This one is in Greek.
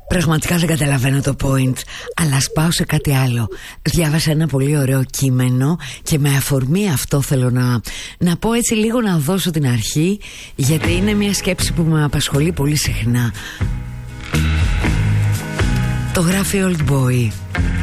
Πραγματικά δεν καταλαβαίνω το point, αλλά ας πάω σε κάτι άλλο. Διάβασα ένα πολύ ωραίο κείμενο και με αφορμή αυτό θέλω να πω έτσι λίγο, να δώσω την αρχή, γιατί είναι μια σκέψη που με απασχολεί πολύ συχνά. Το γράφει Old Boy.